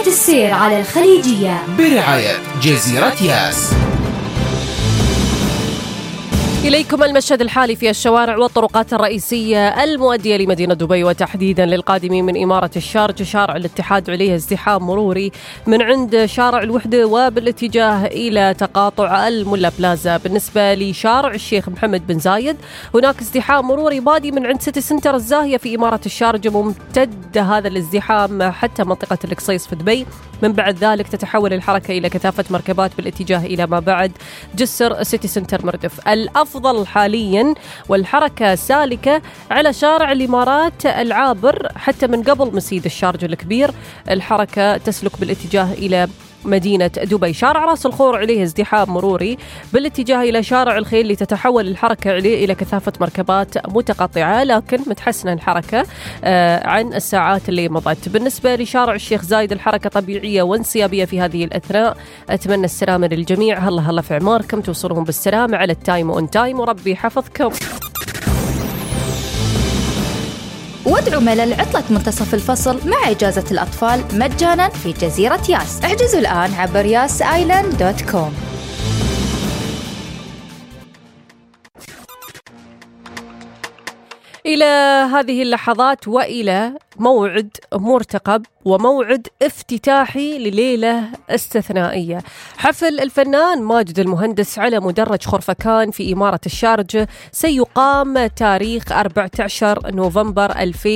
رؤية السير على الخليجية برعاية جزيرة ياس. إليكم المشهد الحالي في الشوارع والطرقات الرئيسية المؤدية لمدينة دبي، وتحديدا للقادمين من إمارة الشارجة. شارع الاتحاد عليه ازدحام مروري من عند شارع الوحدة وبالاتجاه إلى تقاطع الملا بلازا. بالنسبة لشارع الشيخ محمد بن زايد هناك ازدحام مروري بادي من عند سيتي سنتر الزاهية في إمارة الشارجة، ممتد هذا الازدحام حتى منطقة القصيص في دبي. من بعد ذلك تتحول الحركة إلى كثافة مركبات بالاتجاه إلى ما بعد جسر سيتي سنتر مردف. الأفضل حاليا والحركة سالكة على شارع الإمارات العابر حتى من قبل مسيد الشارجة الكبير، الحركة تسلك بالاتجاه إلى مدينة دبي. شارع راس الخور عليه ازدحام مروري بالاتجاه إلى شارع الخيل لتتحول الحركة عليه إلى كثافة مركبات متقطعة، لكن متحسنة الحركة عن الساعات اللي مضت. بالنسبة لشارع الشيخ زايد الحركة طبيعية وانسيابية في هذه الأثناء. أتمنى السلامة للجميع، هلا في عماركم، توصلهم بالسلامة على التايم وأون تايم، وربي حفظكم. وادعوا للعطلة منتصف الفصل مع إجازة الأطفال مجانا في جزيرة ياس. احجزوا الآن عبر yasisland.com. إلى هذه اللحظات وإلى موعد مرتقب وموعد افتتاحي لليلة استثنائية. حفل الفنان ماجد المهندس على مدرج خرفكان في إمارة الشارجة سيقام تاريخ 14 نوفمبر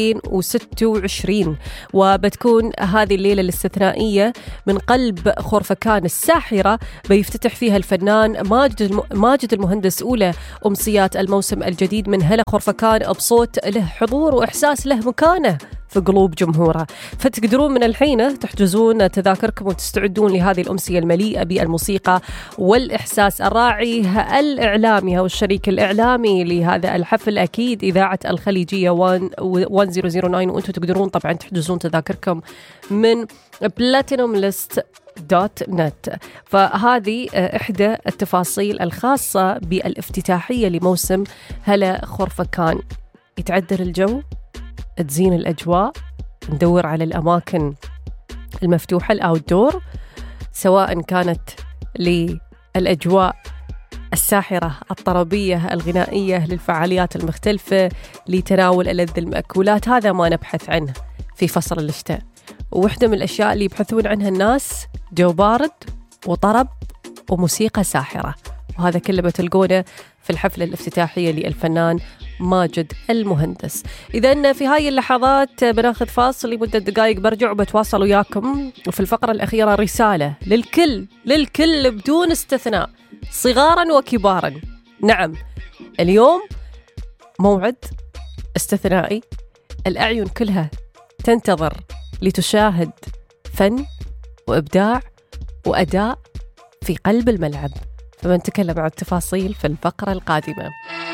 2026، وبتكون هذه الليلة الاستثنائية من قلب خرفكان الساحرة. بيفتتح فيها الفنان ماجد المهندس أولى أمسيات الموسم الجديد من هلا خرفكان بصوت له حضور وإحساس له مكانه في قلوب جمهوره. فتقدرون من الحين تحجزون تذاكركم وتستعدون لهذه الأمسية المليئة بالموسيقى والإحساس الراعي. الإعلامي أو الشريك الإعلامي لهذا الحفل أكيد إذاعة الخليجية 1009، وأنتم تقدرون طبعا تحجزون تذاكركم من platinumlist.net. فهذه إحدى التفاصيل الخاصة بالافتتاحية لموسم هلا خرفكان. يتعدل الجو، تزين الأجواء، ندور على الأماكن المفتوحة الأوتدور، سواء كانت للأجواء الساحرة الطربية الغنائية للفعاليات المختلفة لتناول ألذ المأكولات. هذا ما نبحث عنه في فصل الشتاء، وواحدة من الأشياء اللي يبحثون عنها الناس جو بارد وطرب وموسيقى ساحرة، وهذا كله بتلقونه في الحفلة الافتتاحية للفنان ماجد المهندس. إذن في هاي اللحظات بناخذ فاصل لمدة دقائق، برجع وبتواصل وياكم. وفي الفقرة الأخيرة رسالة للكل بدون استثناء، صغارا وكبارا. نعم، اليوم موعد استثنائي، الأعين كلها تنتظر لتشاهد فن وإبداع وأداء في قلب الملعب. فبنتكلم عن التفاصيل في الفقرة القادمة.